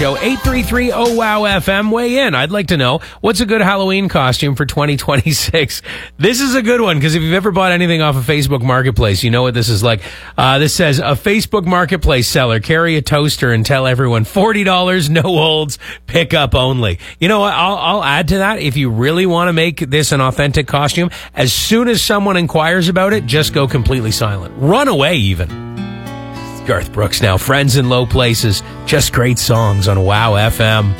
Show 833 oh wow FM. Weigh in. I'd like to know, what's a good Halloween costume for 2026? This is a good one, because if you've ever bought anything off of Facebook Marketplace, you know what this is like. This says, a Facebook Marketplace seller, carry a toaster and tell everyone $40, no holds, pick up only. You know what? I'll add to that. If you really want to make this an authentic costume, as soon as someone inquires about it, just go completely silent. Run away even. Garth Brooks now. Friends in Low Places. Just great songs on WOW FM.